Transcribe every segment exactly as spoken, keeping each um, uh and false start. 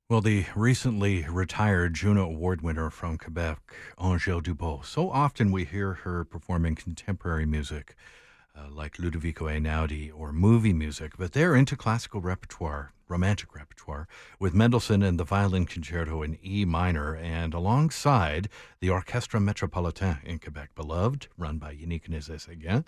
Well, the recently retired Juno Award winner from Quebec, Angèle Dubois, so often we hear her performing contemporary music uh, like Ludovico Einaudi or movie music, but they're into classical repertoire, romantic repertoire, with Mendelssohn and the Violin Concerto in E minor, and alongside the Orchestre Métropolitain in Quebec, beloved, run by Yannick Nézet-Séguin.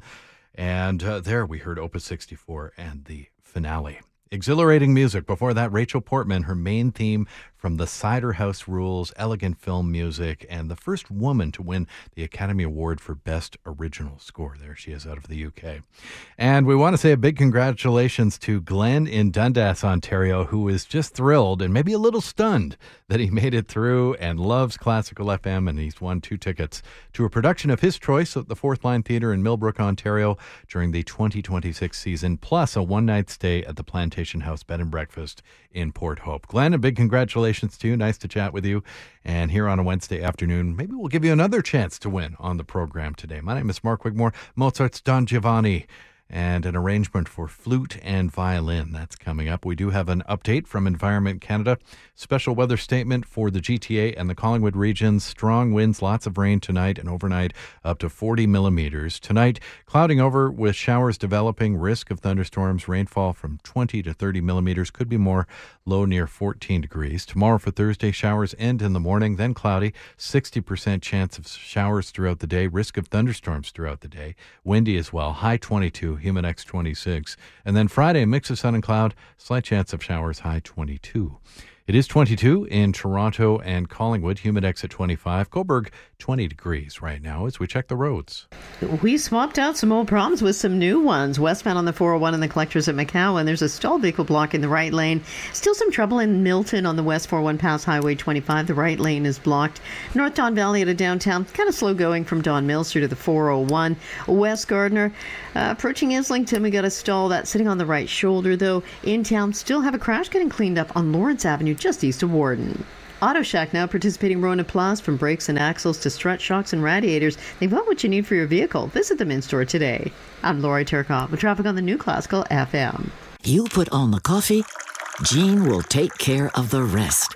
And uh, there we heard Opus sixty-four and the finale. Exhilarating music. Before that, Rachel Portman, her main theme from The Cider House Rules, elegant film music, and the first woman to win the Academy Award for Best Original Score. There she is out of the U K. And we want to say a big congratulations to Glenn in Dundas, Ontario, who is just thrilled and maybe a little stunned that he made it through and loves Classical F M, and he's won two tickets to a production of his choice at the Fourth Line Theatre in Millbrook, Ontario during the twenty twenty-six season, plus a one-night stay at the Plantation House Bed and Breakfast in Port Hope. Glenn, a big congratulations to you. Nice to chat with you. And here on a Wednesday afternoon, maybe we'll give you another chance to win on the program today. My name is Mark Wigmore. Mozart's Don Giovanni and an arrangement for flute and violin. That's coming up. We do have an update from Environment Canada. Special weather statement for the G T A and the Collingwood regions. Strong winds, lots of rain tonight and overnight, up to forty millimeters. Tonight, clouding over with showers developing, risk of thunderstorms, rainfall from twenty to thirty millimeters, could be more, low near fourteen degrees. Tomorrow for Thursday, showers end in the morning, then cloudy, sixty percent chance of showers throughout the day, risk of thunderstorms throughout the day, windy as well, high twenty-two, Humidex twenty-six. And then Friday, a mix of sun and cloud, slight chance of showers, high twenty-two. It is twenty-two in Toronto and Collingwood, Humidex at twenty-five. Cobourg, twenty degrees right now as we check the roads. We swapped out some old problems with some new ones. Westbound on the four oh one and the collectors at McCowan. There's a stalled vehicle block in the right lane. Still some trouble in Milton on the West four oh one past Highway twenty-five. The right lane is blocked. North Don Valley to downtown, kind of slow going from Don Mills through to the four oh one. West Gardner, uh, approaching Islington, we got a stall that's sitting on the right shoulder, though. In town, still have a crash getting cleaned up on Lawrence Avenue, just east of Warden. Auto Shack now participating Rona Plus, from brakes and axles to strut shocks and radiators. They've got what you need for your vehicle. Visit them in store today. I'm Lori Turcotte with traffic on the new Classical F M. You put on the coffee, Jean will take care of the rest.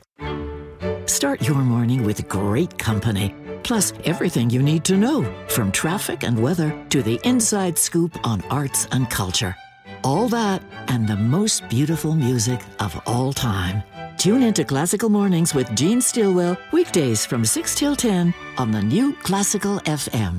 Start your morning with great company, plus everything you need to know, from traffic and weather to the inside scoop on arts and culture. All that and the most beautiful music of all time. Tune into Classical Mornings with Jean Stilwell, weekdays from six till ten on the new Classical F M.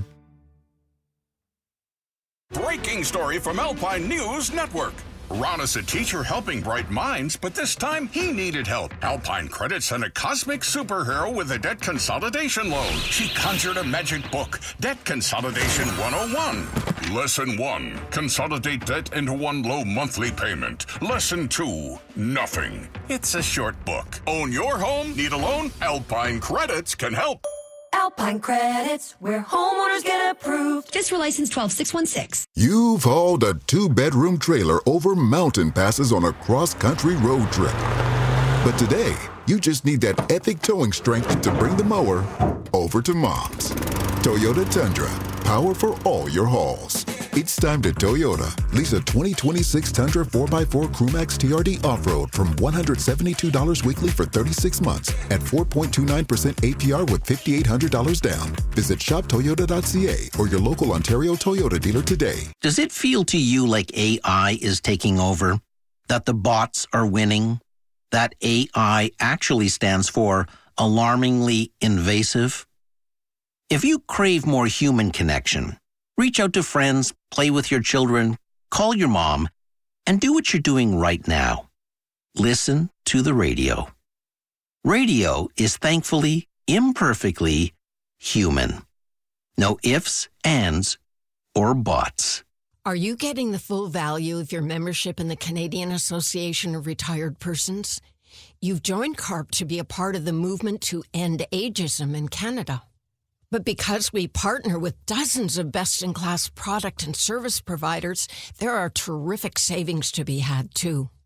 Breaking story from Alpine News Network. Ron is a teacher helping bright minds, but this time he needed help. Alpine Credit sent a cosmic superhero with a debt consolidation loan. She conjured a magic book, Debt Consolidation one oh one. Lesson one, consolidate debt into one low monthly payment. Lesson two, nothing. It's a short book. Own your home? Need a loan? Alpine Credits can help. Alpine Credits, where homeowners get approved. FSRA license twelve six one six. You've hauled a two-bedroom trailer over mountain passes on a cross-country road trip. But today, you just need that epic towing strength to bring the mower over to Mom's. Toyota Tundra, power for all your hauls. It's time to Toyota. Lease a twenty twenty-six Tundra four by four Crewmax T R D Off-Road from one hundred seventy-two dollars weekly for thirty-six months at four point two nine percent A P R with five thousand eight hundred dollars down. Visit shop toyota dot c a or your local Ontario Toyota dealer today. Does it feel to you like A I is taking over? That the bots are winning? That A I actually stands for alarmingly invasive? If you crave more human connection, reach out to friends, play with your children, call your mom, and do what you're doing right now. Listen to the radio. Radio is thankfully, imperfectly human. No ifs, ands, or buts. Are you getting the full value of your membership in the Canadian Association of Retired Persons? You've joined C A R P to be a part of the movement to end ageism in Canada. But because we partner with dozens of best-in-class product and service providers, there are terrific savings to be had, too.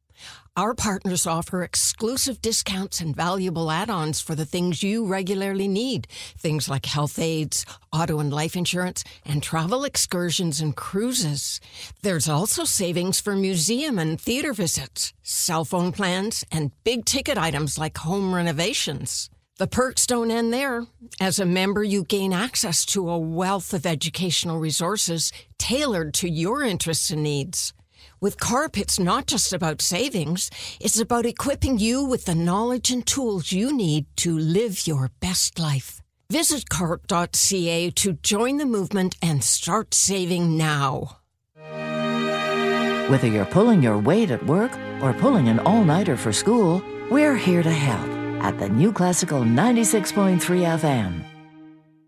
Our partners offer exclusive discounts and valuable add-ons for the things you regularly need. Things like health aids, auto and life insurance, and travel excursions and cruises. There's also savings for museum and theater visits, cell phone plans, and big-ticket items like home renovations. The perks don't end there. As a member, you gain access to a wealth of educational resources tailored to your interests and needs. With CARP, it's not just about savings. It's about equipping you with the knowledge and tools you need to live your best life. Visit carp dot c a to join the movement and start saving now. Whether you're pulling your weight at work or pulling an all-nighter for school, we're here to help at the New Classical ninety-six point three F M.